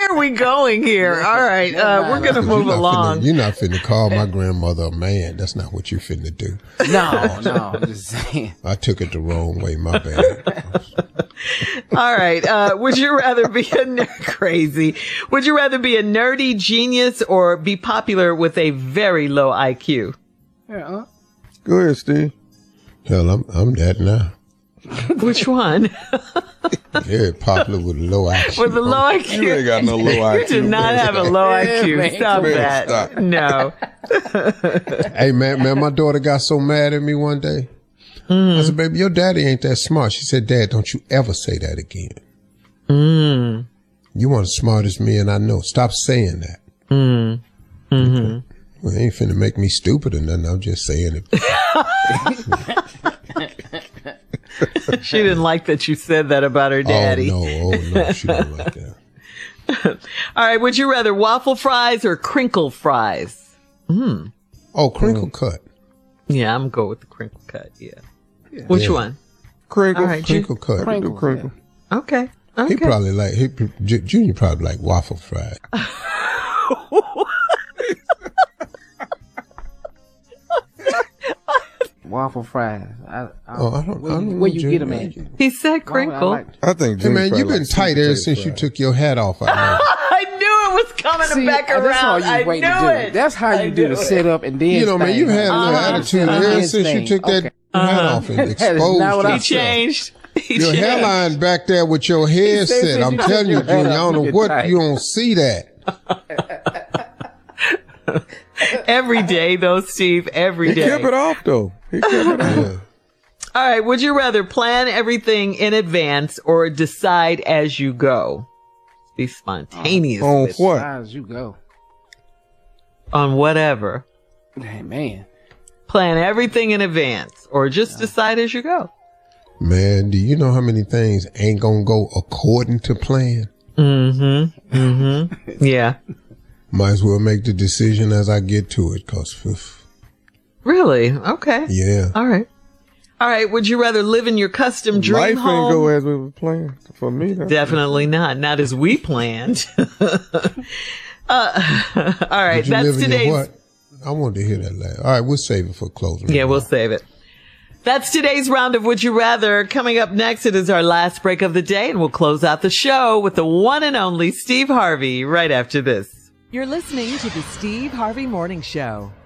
Where are we going here? All right. We're going to move along. You're not finna call my grandmother a man. That's not what you finna do. No, I'm just saying. I took it the wrong way. My bad. All right. Would you rather be crazy? Would you rather be a nerdy genius or be popular with a very low IQ? Yeah. Go ahead, Steve. Hell, I'm that now. Which one? Very popular with low IQ. With a low IQ. You ain't got no low IQ. You do not have a low IQ. man. Stop Man, that. stop. No. Hey, man, my daughter got so mad at me one day. I said, baby, your daddy ain't that smart. She said, Dad, don't you ever say that again. You want as smart as me, and I know. Stop saying that. Okay. Well, it ain't finna make me stupid or nothing. I'm just saying it. She didn't like that you said that about her daddy. Oh, no, she don't like that. All right. Would you rather waffle fries or crinkle fries? Oh, crinkle cut. Yeah, I'm going with the crinkle cut. Yeah. Which one? Crinkle. All right, Crinkle cut. Crinkle. Okay. He probably like, Junior probably like waffle fries. Waffle fries. I don't where know, you get them Junior. at? He said crinkle. I think Hey, Junior man, probably you've been like tight sweet ever potato since you fries. took your hat off. I know. I knew it was coming See, back that's all around. you I wait knew to do. it. That's how you do the sit up and then You know, man, you've had a little attitude ever since you took that hat off and That is exposed not what I He yourself. changed. He Your changed. hairline back there with your hair said set. since I'm you telling took you, your hat Junior, I off, don't know you what, tight. you don't see that. Every day, though, Steve. Every He day. kept it off, though. He kept it off. Yeah. All right. Would you rather plan everything in advance or decide as you go? Be spontaneous. On with it. what? As you go. On whatever. Hey, man. Plan everything in advance or just decide as you go. Man, do you know how many things ain't gonna go according to plan? Yeah. Might as well make the decision as I get to it, Really? Okay. yeah. All right. All right. Would you rather live in your custom dream Life home? ain't go as we were playing. For me, that's Definitely not. Not as we planned. All right. Did you That's live in your today's. what? I wanted to hear that last. All right, we'll save it for closing. Yeah, we'll save it. That's today's round of Would You Rather. Coming up next, it is our last break of the day, and we'll close out the show with the one and only Steve Harvey right after this. You're listening to the Steve Harvey Morning Show.